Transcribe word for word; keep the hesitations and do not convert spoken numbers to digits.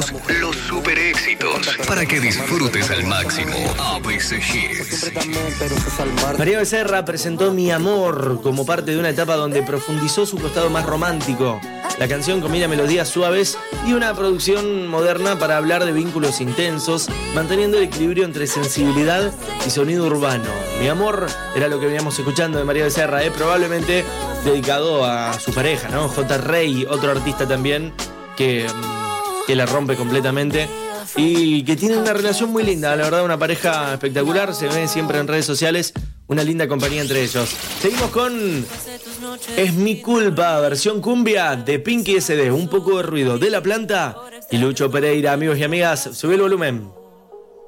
presentamos los super éxitos para que disfrutes al máximo A B C Hits. María Becerra presentó Mi Amor como parte de una etapa donde profundizó su costado más romántico. La canción combina melodías suaves y una producción moderna para hablar de vínculos intensos, manteniendo el equilibrio entre sensibilidad y sonido urbano. Mi Amor era lo que veníamos escuchando de María Becerra, eh, probablemente dedicado a su pareja, ¿no? J. Rey, otro artista también que, que la rompe completamente y que tiene una relación muy linda, la verdad, una pareja espectacular, se ve siempre en redes sociales, una linda compañía entre ellos. Seguimos con Es mi culpa, versión cumbia de Pinky S D, un poco de ruido de La Planta y Lucho Pereira. Amigos y amigas, sube el volumen.